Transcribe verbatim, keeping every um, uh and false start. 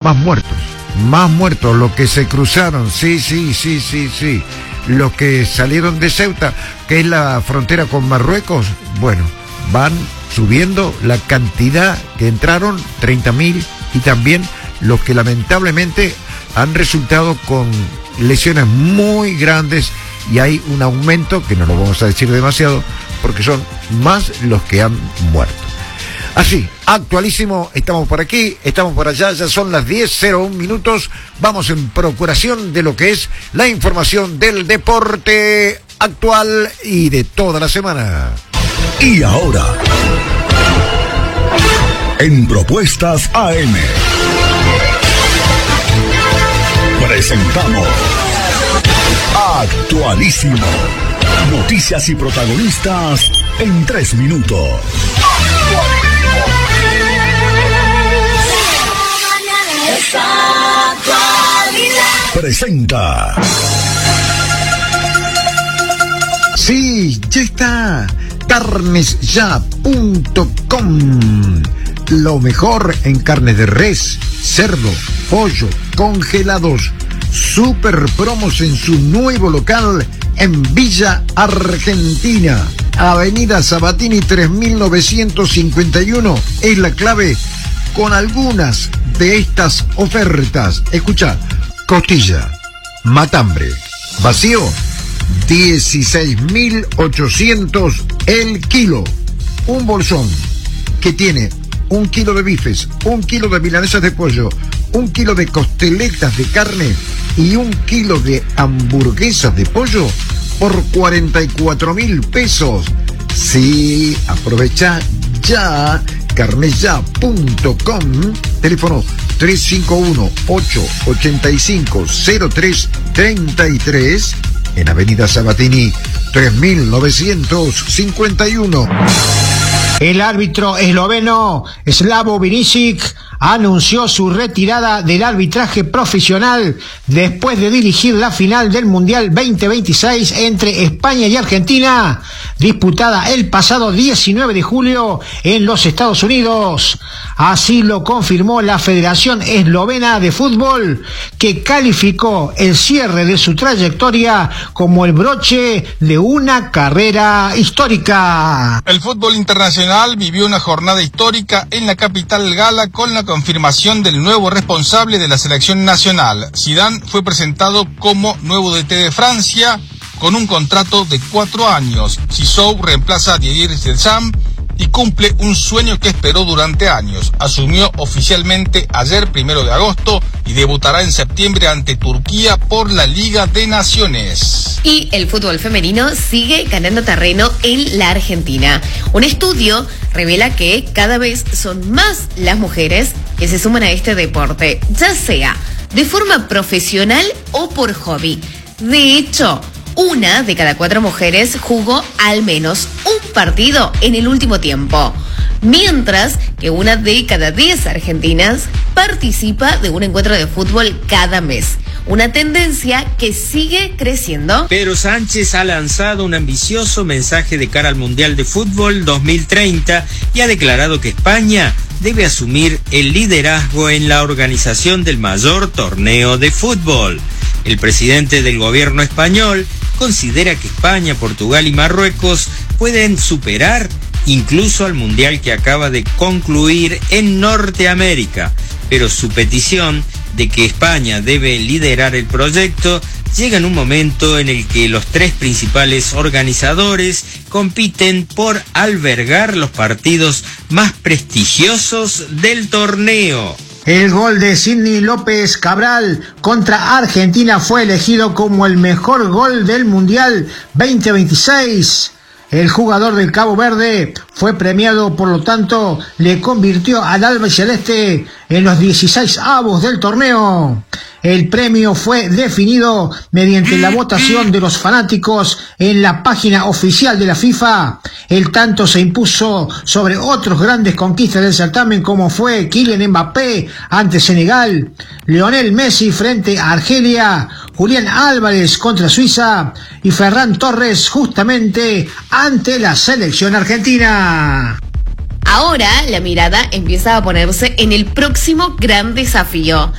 más muertos, más muertos, los que se cruzaron, sí, sí, sí, sí, sí, los que salieron de Ceuta, que es la frontera con Marruecos, bueno, van subiendo la cantidad que entraron, treinta mil, y también los que lamentablemente han resultado con lesiones muy grandes, y hay un aumento que no lo vamos a decir demasiado porque son más los que han muerto. Así, actualísimo, estamos por aquí, estamos por allá, ya son las diez cero uno minutos, vamos en procuración de lo que es la información del deporte actual y de toda la semana. Y ahora, en Propuestas A M, presentamos Actualísimo. Noticias y protagonistas en tres minutos. Presenta. Sí, ya está. carnes ya punto com. Lo mejor en carnes de res, cerdo, pollo, congelados. Super promos en su nuevo local en Villa Argentina. Avenida Sabatini tres mil novecientos cincuenta y uno es la clave con algunas de estas ofertas. Escucha, costilla, matambre, vacío, dieciséis mil ochocientos el kilo. Un bolsón que tiene un kilo de bifes, un kilo de milanesas de pollo, un kilo de costeletas de carne y un kilo de hamburguesas de pollo por cuarenta y cuatro mil pesos. Sí, aprovecha ya. carnes ya punto com, teléfono tres cinco uno, ocho ocho cinco, cero tres tres tres, en Avenida Sabatini tres mil novecientos cincuenta y uno. El árbitro esloveno Slavo Vinicic anunció su retirada del arbitraje profesional después de dirigir la final del Mundial veinte veintiséis entre España y Argentina, disputada el pasado diecinueve de julio en los Estados Unidos. Así lo confirmó la Federación Eslovena de Fútbol, que calificó el cierre de su trayectoria como el broche de una carrera histórica. El fútbol internacional vivió una jornada histórica en la capital gala con la confirmación del nuevo responsable de la selección nacional. Zidane fue presentado como nuevo D T de Francia con un contrato de cuatro años. Sissou reemplaza a Didier Deschamps y cumple un sueño que esperó durante años. Asumió oficialmente ayer, primero de agosto, y debutará en septiembre ante Turquía por la Liga de Naciones. Y el fútbol femenino sigue ganando terreno en la Argentina. Un estudio revela que cada vez son más las mujeres que se suman a este deporte, ya sea de forma profesional o por hobby. De hecho, una de cada cuatro mujeres jugó al menos un partido en el último tiempo, mientras que una de cada diez argentinas participa de un encuentro de fútbol cada mes. Una tendencia que sigue creciendo. Pedro Sánchez ha lanzado un ambicioso mensaje de cara al Mundial de Fútbol dos mil treinta y ha declarado que España debe asumir el liderazgo en la organización del mayor torneo de fútbol. El presidente del gobierno español considera que España, Portugal y Marruecos pueden superar incluso al Mundial que acaba de concluir en Norteamérica, pero su petición de que España debe liderar el proyecto llega en un momento en el que los tres principales organizadores compiten por albergar los partidos más prestigiosos del torneo. El gol de Sidney López Cabral contra Argentina fue elegido como el mejor gol del Mundial veinte veintiséis. El jugador del Cabo Verde fue premiado, por lo tanto, le convirtió al albiceleste en los dieciséis avos del torneo. El premio fue definido mediante la votación de los fanáticos en la página oficial de la FIFA. El tanto se impuso sobre otros grandes conquistas del certamen, como fue Kylian Mbappé ante Senegal, Lionel Messi frente a Argelia, Julián Álvarez contra Suiza y Ferran Torres justamente ante la selección argentina. Ahora la mirada empieza a ponerse en el próximo gran desafío.